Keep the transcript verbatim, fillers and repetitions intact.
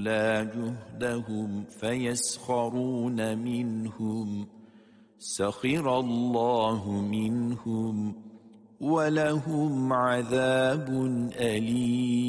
إلا جهدهم فيسخرون منهم سخر الله منهم ولهم عذاب أليم